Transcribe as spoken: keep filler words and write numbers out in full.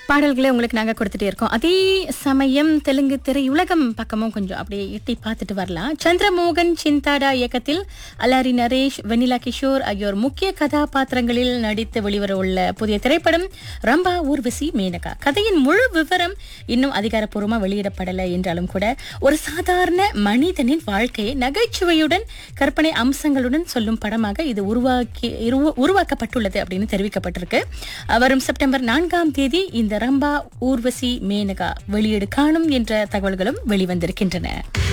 பாடல்களை உங்களுக்கு நாங்க கொடுத்துட்டே இருக்கோம். அதே சமயம் தெலுங்கு திரையுலகம் பக்கமும் கொஞ்சம் அப்படியே எட்டி பார்த்துட்டு வரலாம். சந்திரமோகன் சிந்தாடா இயக்கத்தில் அலாரி நரேஷ், வெண்ணிலா கிஷோர் ஆகியோர் முக்கிய கதாபாத்திரங்களில் நடித்து வெளிவர உள்ள புதிய திரைப்படம் ரம்பா ஊர்வசி மேனகா. கதையின் முழு விவரம் இன்னும் அதிகாரப்பூர்வமா வெளியிடப்படலை என்றாலும் கூட ஒரு சாதாரண மனிதனின் வாழ்க்கையை நகைச்சுவையுடன் கற்பனை அம்சங்களுடன் சொல்லும் படமாக இது உருவாக்கி உருவ- உருவாக்கப்பட்டுள்ளது அப்படின்னு தெரிவிக்கப்பட்டிருக்கு. வரும் செப்டம்பர் நான்காம் தேதி இந்த ரம்பா ஊர்வசி மேனகா வெளியீடு காணும் என்ற தகவல்களும் வெளிவந்திருக்கின்றன.